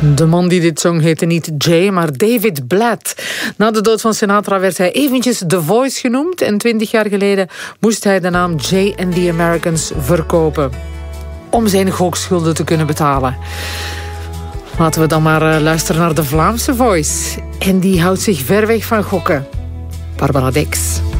De man die dit zong heette niet Jay, maar David Blatt. Na de dood van Sinatra werd hij eventjes The Voice genoemd en 20 jaar geleden moest hij de naam Jay and the Americans verkopen om zijn gokschulden te kunnen betalen. Laten we dan maar luisteren naar de Vlaamse Voice. En die houdt zich ver weg van gokken. Barbara Dex.